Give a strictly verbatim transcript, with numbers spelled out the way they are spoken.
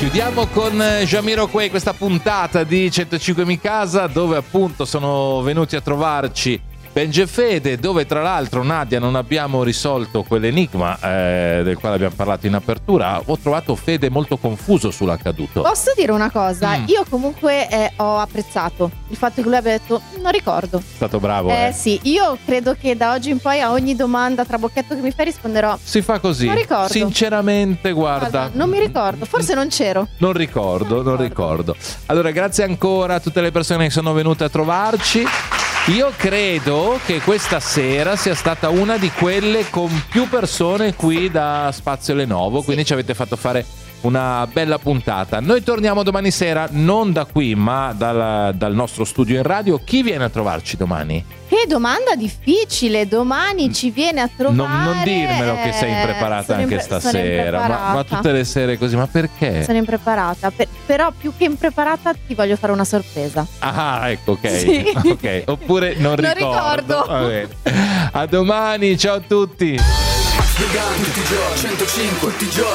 Chiudiamo con Jamiroquai questa puntata di centocinque Mi Casa, dove appunto sono venuti a trovarci Benji e Fede, dove tra l'altro, Nadia, non abbiamo risolto quell'enigma eh, del quale abbiamo parlato in apertura. Ho trovato Fede molto confuso sull'accaduto. Posso dire una cosa? Mm. Io comunque eh, ho apprezzato il fatto che lui abbia detto non ricordo. È stato bravo, Eh, eh. sì, io credo che da oggi in poi a ogni domanda trabocchetto che mi fai risponderò Si fa così. non ricordo. Sinceramente, guarda, Guarda, non mi ricordo, forse non c'ero. Non ricordo, non ricordo. Allora, grazie ancora a tutte le persone che sono venute a trovarci. Io credo che questa sera sia stata una di quelle con più persone qui da Spazio Lenovo, Sì. quindi ci avete fatto fare una bella puntata. Noi torniamo domani sera, non da qui, ma dal, dal nostro studio in radio. Chi viene a trovarci domani? Che domanda difficile, domani ci viene a trovare. Non, non dirmelo che sei impreparata Sono anche impre- sono stasera, ma, ma impreparata. tutte le sere così, ma perché? Sono impreparata, per- però più che impreparata ti voglio fare una sorpresa. Ah, ecco, ok. Sì. Ok, oppure non, Non ricordo. ricordo. Va bene. A domani, ciao a tutti. Tutti i giorni, centocinque, tutti i giorni.